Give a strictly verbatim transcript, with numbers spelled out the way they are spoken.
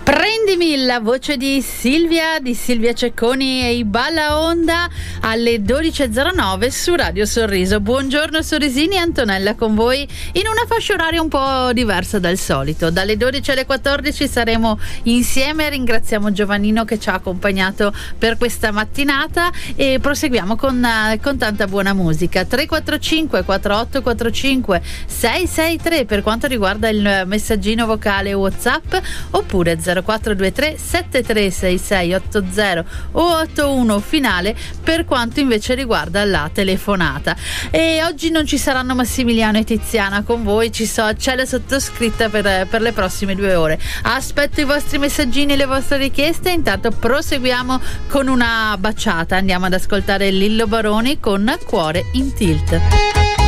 Prendimi, la voce di Silvia, di Silvia Cecconi e i Balla Onda alle dodici e zero nove su Radio Sorriso. Buongiorno Sorrisini, Antonella con voi in una fascia oraria un po' diversa dal solito. Dalle dodici alle quattordici saremo insieme, ringraziamo Giovannino che ci ha accompagnato per questa mattinata e proseguiamo con, con tanta buona musica. tre quattro cinque quattro otto quattro cinque sei sei tre per quanto riguarda il messaggino vocale WhatsApp, oppure zero quattro due tre sette tre sei sei otto zero o otto uno finale per quanto invece riguarda la telefonata. E oggi non ci saranno Massimiliano e Tiziana con voi, ci so, c'è la sottoscritta per, per le prossime due ore. Aspetto i vostri messaggini e le vostre richieste, intanto proseguiamo con una baciata, andiamo ad ascoltare Lillo Baroni con Cuore in Tilt.